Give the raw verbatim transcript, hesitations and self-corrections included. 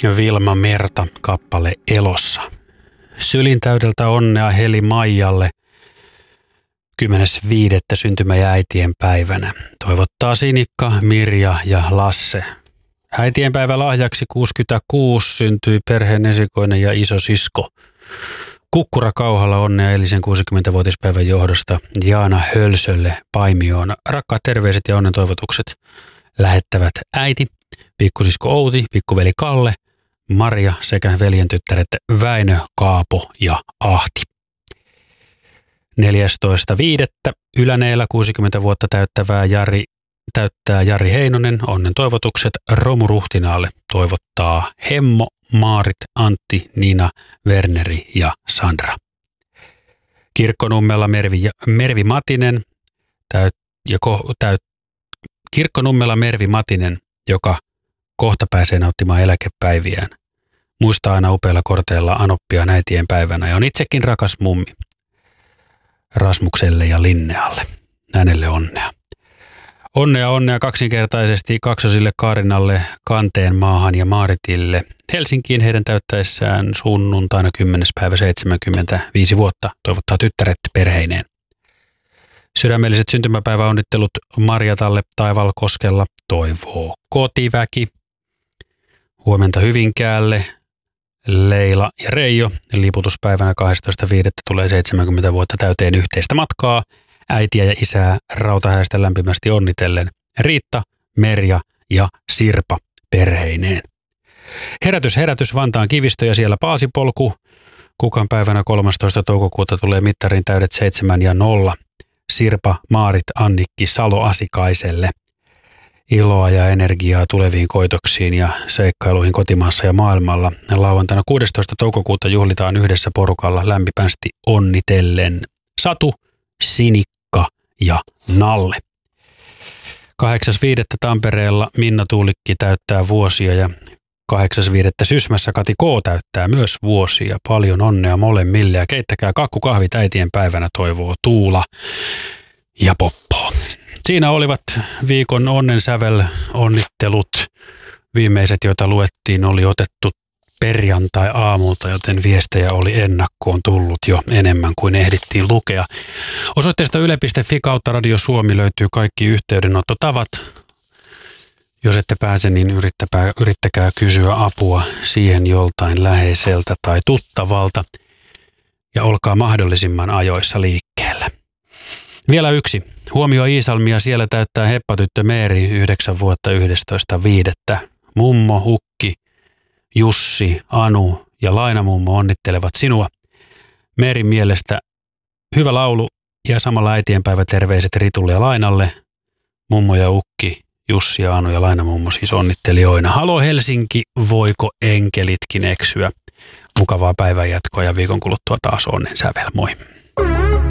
ja Vilma Merta kappale Elossa. Sylin täydeltä onnea Heli Maijalle kymmenes viidettä syntymä- ja äitien päivänä. Toivottaa Sinikka, Mirja ja Lasse. Äitienpäivä lahjaksi kuusikymmentäkuusi syntyi perheen esikoinen ja isosisko. Kukkura Kauhalla onnea eilisen kuusikymmentävuotispäivän johdosta Jaana Hölsölle Paimioon. Rakkaat terveiset ja onnen toivotukset lähettävät äiti, pikkusisko Outi, pikkuveli Kalle, Maria sekä veljen tyttäret Väinö, Kaapo ja Ahti. neljästoista viidettä Yläneellä kuusikymmentä vuotta täyttävää Jari, täyttää Jari Heinonen. Onnen toivotukset Romu Ruhtinaalle toivottaa Hemmo, Maarit, Antti, Nina, Werneri ja Sandra. Kirkkonummella Mervi, Mervi Matinen täyt, ja ko, täyt, Kirkkonummella Mervi Matinen, joka kohta pääsee nauttimaan eläkepäiviään. Muistaa aina upeilla korteilla anoppia äitien päivänä ja on itsekin rakas mummi. Rasmukselle ja Linnealle. Hänelle onnea. Onnea onnea kaksinkertaisesti kaksosille Kaarinalle, Kanteen maahan ja Maaritille. Helsinkiin heidän täyttäessään sunnuntaina kymmenes päivä seitsemänkymmentäviisi vuotta toivottaa tyttäret perheineen. Sydämelliset syntymäpäiväonnittelut Marjatalle Taivalkoskella toivoo kotiväki. Huomenta Hyvinkäälle Leila ja Reijo. Liputuspäivänä kahdestoista viidettä tulee seitsemänkymmentä vuotta täyteen yhteistä matkaa. Äitiä ja isää Rautahäistä lämpimästi onnitellen Riitta, Merja ja Sirpa perheineen. Herätys, herätys Vantaan kivistö ja siellä Paasipolku. Kukan päivänä kolmastoista toukokuuta tulee mittarin täydet seitsemän ja nolla. Sirpa, Maarit, Annikki, Salo Asikaiselle. Iloa ja energiaa tuleviin koitoksiin ja seikkailuihin kotimaassa ja maailmalla. Lauantaina kuudestoista toukokuuta juhlitaan yhdessä porukalla lämpimästi onnitellen Satu, Sinikka ja Nalle. kahdeksas viidettä Tampereella Minna Tuulikki täyttää vuosia ja kahdeksas viidettä Sysmässä Kati K täyttää myös vuosia. Paljon onnea molemmille ja keittäkää kakkukahvit äitien päivänä toivoo Tuula ja Poppo. Siinä olivat viikon onnensävel onnittelut. Viimeiset, joita luettiin, oli otettu perjantai-aamulta, joten viestejä oli ennakkoon tullut jo enemmän kuin ehdittiin lukea. Osoitteesta yle piste fi kautta Radio Suomi löytyy kaikki yhteydenottotavat. Jos ette pääse, niin yrittäkää, yrittäkää kysyä apua siihen joltain läheiseltä tai tuttavalta ja olkaa mahdollisimman ajoissa liikkeellä. Vielä yksi. Huomio Iisalmia, siellä täyttää heppatyttö Meeri yhdeksän vuotta yhdestoista viidettä. Mummo, Ukki, Jussi, Anu ja Lainamummo onnittelevat sinua. Meerin mielestä hyvä laulu ja samalla äitienpäivä terveiset Ritulle ja Lainalle. Mummo ja Ukki, Jussi ja Anu ja Lainamummo siis onnittelijoina. Halo Helsinki, voiko enkelitkin eksyä? Mukavaa päivänjatkoa ja viikon kuluttua taas onnen sävel. Moi!